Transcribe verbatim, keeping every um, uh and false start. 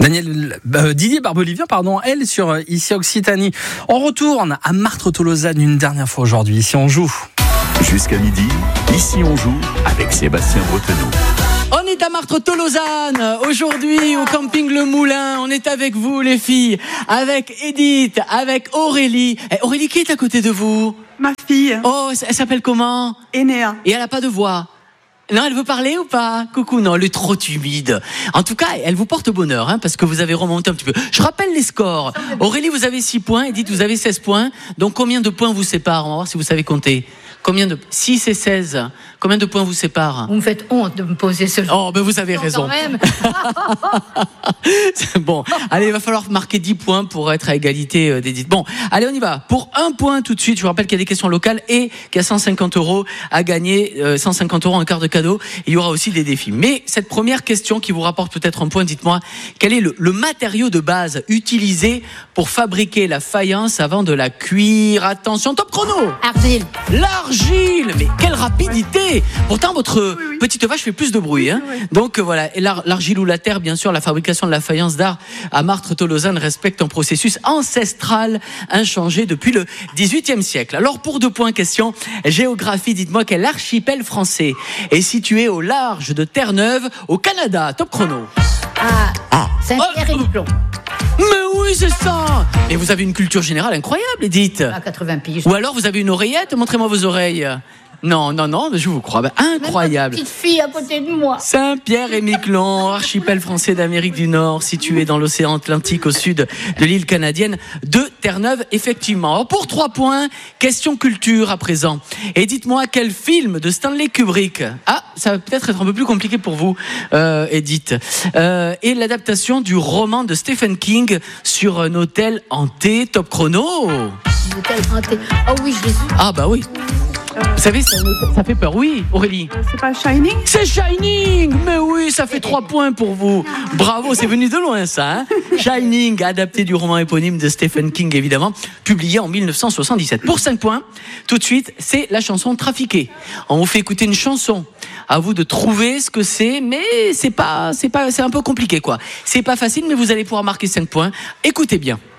Daniel, euh, Didier Barbelivien, pardon, elle sur euh, Ici Occitanie. On retourne à Martres-Tolosane une dernière fois aujourd'hui. Ici on joue. Jusqu'à midi, Ici on joue avec Sébastien Bretonneau. On est à Martres-Tolosane aujourd'hui au camping Le Moulin. On est avec vous les filles, avec Edith, avec Aurélie. Eh, Aurélie, qui est à côté de vous? Ma fille. Oh, elle s'appelle comment? Enea. Et elle a pas de voix? Non, elle veut parler ou pas? Coucou, non, elle est trop timide. En tout cas, elle vous porte bonheur, hein, parce que vous avez remonté un petit peu. Je rappelle les scores. Aurélie, vous avez six points. Edith, vous avez seize points. Donc, combien de points vous séparent? On va voir si vous savez compter. Combien de... six et seize. Combien de points vous séparent? Vous me faites honte de me poser ce genre. Oh, ben vous avez raison. Quand même. Bon, allez, il va falloir marquer dix points pour être à égalité d'Edith. Bon, allez, on y va. Pour un point tout de suite, je vous rappelle qu'il y a des questions locales et qu'il y a cent cinquante euros à gagner, euh, cent cinquante euros en carte de cadeau. Et il y aura aussi des défis. Mais cette première question qui vous rapporte peut-être un point, dites-moi, quel est le, le matériau de base utilisé pour fabriquer la faïence avant de la cuire? Attention, top chrono! Argile. L'argile! Mais quelle rapidité! Pourtant, votre oui, oui. petite vache fait plus de bruit. Hein. Oui, oui. Donc euh, voilà, et l'ar- l'argile ou la terre, bien sûr, la fabrication de la faïence d'art à Martres-Tolosane respecte un processus ancestral inchangé depuis le dix-huitième siècle. Alors pour deux points, question géographie, dites-moi quel archipel français est situé au large de Terre-Neuve au Canada? Top chrono. Ah, Ah. Saint-Pierre-et-Miquelon. Mais oui, c'est ça! Et vous avez une culture générale incroyable, Edith. À quatre-vingts piges. Ou alors vous avez une oreillette, montrez-moi vos oreilles. Non, non, non, je vous crois. Ben, incroyable. Même ma petite fille à côté de moi. Saint-Pierre-et-Miquelon, archipel français d'Amérique du Nord, situé dans l'océan Atlantique au sud de l'île canadienne de Terre-Neuve, effectivement. Alors pour trois points, question culture à présent. Et dites-moi quel film de Stanley Kubrick, ah, ça va peut-être être un peu plus compliqué pour vous, euh, Edith, euh, est l'adaptation du roman de Stephen King sur un hôtel hanté, top chrono. Hôtel hanté. Oh oui, je l'ai su. Ah bah oui. Vous savez, ça, ça fait peur, oui, Aurélie. C'est pas Shining? C'est Shining! Mais oui, ça fait trois points pour vous. Bravo, c'est venu de loin ça. Hein. Shining, adapté du roman éponyme de Stephen King, évidemment, publié en mille neuf cent soixante-dix-sept. Pour cinq points, tout de suite, c'est la chanson Trafiquée. On vous fait écouter une chanson. À vous de trouver ce que c'est, mais c'est pas, c'est pas, c'est un peu compliqué, quoi. C'est pas facile, mais vous allez pouvoir marquer cinq points. Écoutez bien.